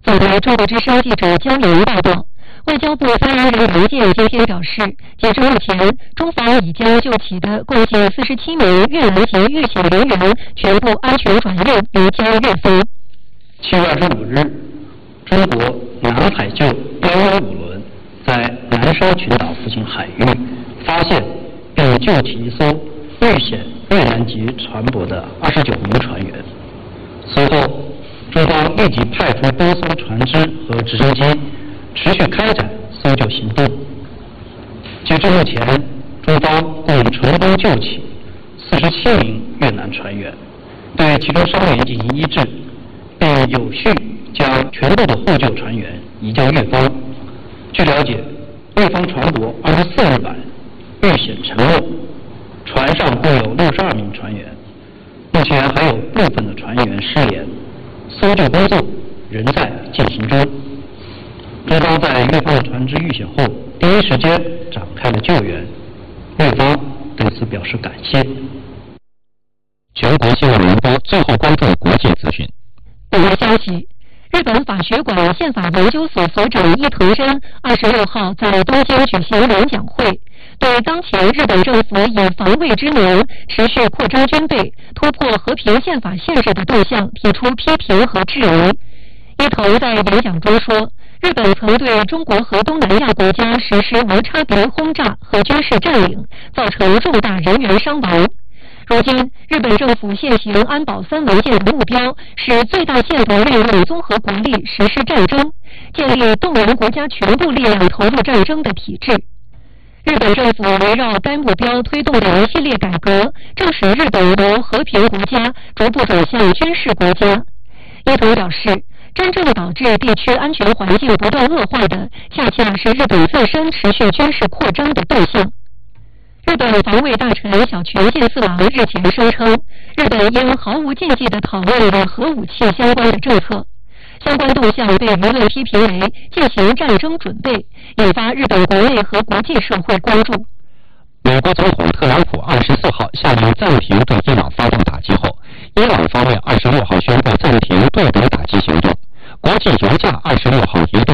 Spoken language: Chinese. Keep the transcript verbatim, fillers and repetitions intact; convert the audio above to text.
早在中国之声记者江阳报道，外交部发言人刘健今天表示，截至目前，中方已将就起的共计四十七名越南籍遇险人员全部安全转运移交越方。 七月二十五日，中国南海救标一五轮在南沙群岛附近海域发现并救起一艘遇险越南籍船舶的二十九名船员。随后，中方立即派出多艘船只和直升机，持续开展搜救行动。截至目前，中方共成功救起四十七名越南船员，对其中伤员进行医治，并有序将全部的获救船员移交越方。据了解，越方船舶二十四日晚遇险沉没，船上共有六十二名船员，目前还有部分的船员失联，搜救工作仍在进行中。中方在越方的船只遇险后，第一时间展开了救援，越方对此表示感谢。 全国新闻联播最后关注国际资讯。 本台消息，日本法学馆宪法研究所所长伊藤真二十六号在东京举行演讲会，对当前日本政府以防卫之名持续扩张军备、突破和平宪法限制的动向提出批评和质疑。伊藤在演讲中说，日本曾对中国和东南亚国家实施无差别轰炸和军事占领，造成重大人员伤亡。如今，日本政府现行安保三文件的目标是最大限度利用综合国力实施战争，建立动员国家全部力量投入战争的体制。日本政府围绕该目标推动的一系列改革，正使日本由和平国家逐步走向军事国家。伊藤表示，真正导致地区安全环境不断恶化的，恰恰是日本自身持续军事扩张的动向。日本防卫大臣小泉进四郎日前声称，日本应毫无禁忌地讨论与核武器相关的政策，相关动向被舆论批评为进行战争准备，引发日本国内和国际社会关注。 美国总统特朗普二十四号下令暂停对伊朗发动打击后，伊朗方面二十六号宣布暂停对德打击行动。国际油价二十六号一度